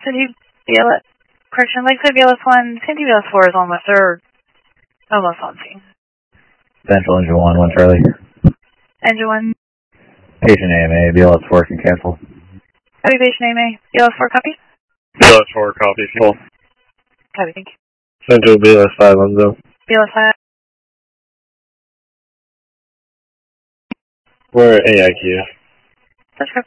City BLS, correction, Lakeside BLS1, City BLS4 is almost, or almost on scene. Central Engine 1, 1 Charlie. Engine 1. Patient AMA, BLS4 can cancel. Copy, patient AMA, BLS4 copy? BLS4 copy, fuel. Copy, thank you. Central BLS5 on zone. BLS5. We're at AIQ. That's copy.